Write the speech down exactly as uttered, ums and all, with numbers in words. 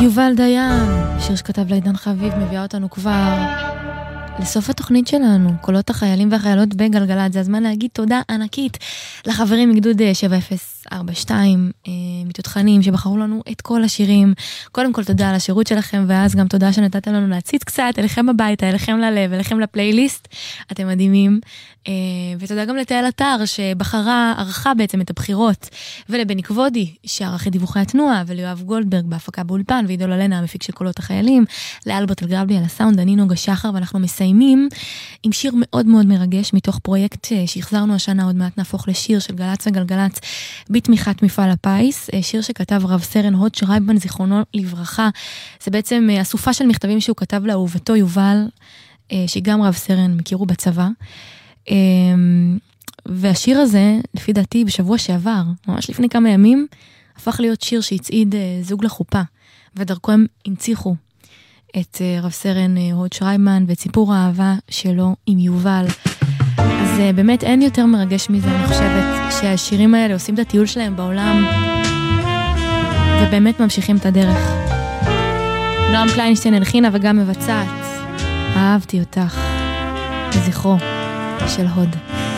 יובל דיין, שיר שכתב לעידן חביב, מביאה אותנו כבר לסוף התוכנית שלנו, קולות החיילים והחיילות בגלגלת. זה הזמן להגיד תודה ענקית לחברים מגדוד שבע אפס ארבע שתיים, מתותחנים שבחרו לנו את כל השירים. קודם כל תודה על השירות שלכם, ואז גם תודה שנתתם לנו להציץ קצת אליכם הביתה, אליכם ללב, אליכם לפלייליסט. אתם מדהימים. ותודה גם לתאל אתר שבחרה, ערכה בעצם את הבחירות, ולבני כבודי שערך את דיווחי התנועה, וליואב גולדברג בהפקה באולפן, ועידו ללנה המפיק של קולות החיילים, לאלברט אלגרבלי על הסאונד, אני נוגה שחר, ואנחנו מסיימים עם שיר מאוד מאוד מרגש מתוך פרויקט שהחזרנו השנה, עוד מעט נהפוך לשיר של גלץ וגלגלץ בתמיכת מפעל הפיס, שיר שכתב רב סרן הוד שרייבן זיכרונו לברכה. זה בעצם אסופה של מכתבים שהוא כתב לאהובתו יובל, שגם רב סרן מכירו בצבא. והשיר הזה, לפי דעתי, בשבוע שעבר, ממש לפני כמה ימים, הפך להיות שיר שהצעיד זוג לחופה, ודרכו הם הנציחו את רב סרן הוד שרייבן ואת סיפור האהבה שלו עם יובל. אז באמת אין יותר מרגש מזה, אני חושבת שהשירים האלה עושים את הטיול שלהם בעולם ובאמת ממשיכים את הדרך. נועם קליינשטיין הלחינה וגם מבצעת אהבתי אותך, לזכרו של הוד.